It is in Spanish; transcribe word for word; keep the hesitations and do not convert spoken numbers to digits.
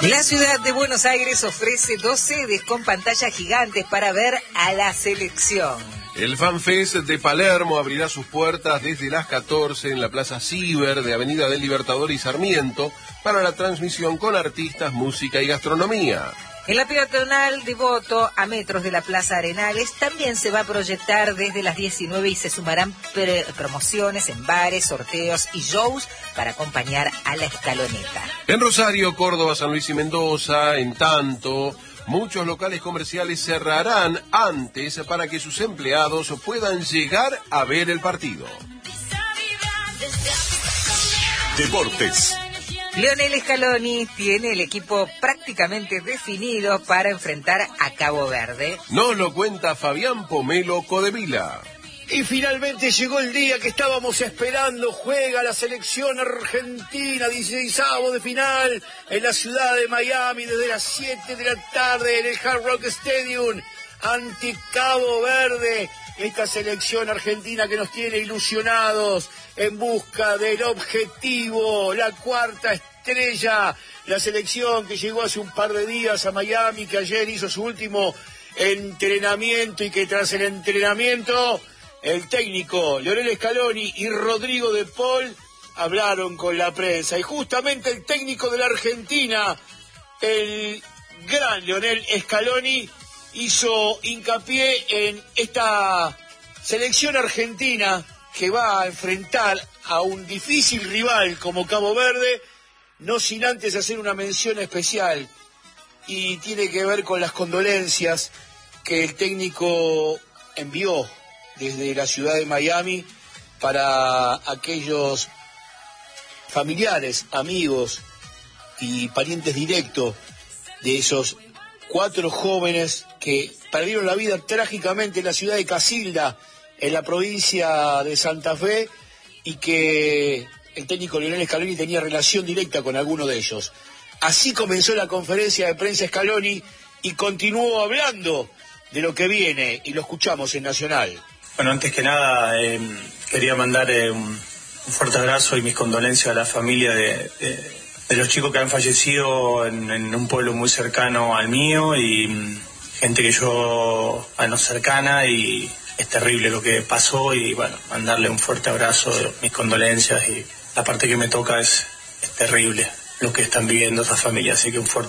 La ciudad de Buenos Aires ofrece dos sedes con pantallas gigantes para ver a la selección. El FanFest de Palermo abrirá sus puertas desde las catorce en la Plaza Ciber de Avenida del Libertador y Sarmiento para la transmisión con artistas, música y gastronomía. En la peatonal Devoto, a metros de la Plaza Arenales, también se va a proyectar desde las diecinueve y se sumarán promociones en bares, sorteos y shows para acompañar a la escaloneta. En Rosario, Córdoba, San Luis y Mendoza, en tanto, muchos locales comerciales cerrarán antes para que sus empleados puedan llegar a ver el partido. Deportes. Lionel Scaloni tiene el equipo prácticamente definido para enfrentar a Cabo Verde. Nos lo cuenta Fabián Pomelo Codevila. Y finalmente llegó el día que estábamos esperando. Juega la selección argentina, dieciseisavo de final, en la ciudad de Miami, desde las siete de la tarde, en el Hard Rock Stadium, ante Cabo Verde. Esta selección argentina que nos tiene ilusionados en busca del objetivo, la cuarta estrella. La selección que llegó hace un par de días a Miami, que ayer hizo su último entrenamiento y que tras el entrenamiento el técnico Lionel Scaloni y Rodrigo de Paul hablaron con la prensa. Y justamente el técnico de la Argentina, el gran Lionel Scaloni, hizo hincapié en esta selección argentina que va a enfrentar a un difícil rival como Cabo Verde, no sin antes hacer una mención especial, y tiene que ver con las condolencias que el técnico envió desde la ciudad de Miami para aquellos familiares, amigos y parientes directos de esos cuatro jóvenes que perdieron la vida trágicamente en la ciudad de Casilda, en la provincia de Santa Fe, y que el técnico Lionel Scaloni tenía relación directa con alguno de ellos. Así comenzó la conferencia de prensa Scaloni y continuó hablando de lo que viene, y lo escuchamos en Nacional. Bueno, antes que nada, eh, quería mandar eh, un, un fuerte abrazo y mis condolencias a la familia de... de de los chicos que han fallecido en, en un pueblo muy cercano al mío, y mm, gente que yo a no cercana, y es terrible lo que pasó, y bueno, mandarle un fuerte abrazo, mis condolencias, y la parte que me toca es, es terrible lo que están viviendo esas familias, así que un fuerte